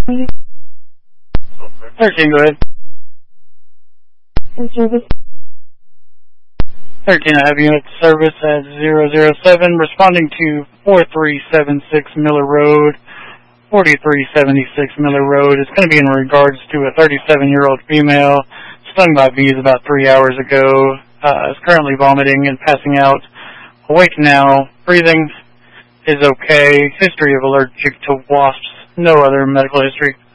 13, go ahead. Service. 13, I have unit service at 007, responding to 4376 Miller Road, 4376 Miller Road. It's going to be in regards to a 37-year-old female stung by bees about 3 hours ago. Is currently vomiting and passing out. Awake now. Breathing is okay. History of allergic to wasps. No other medical history.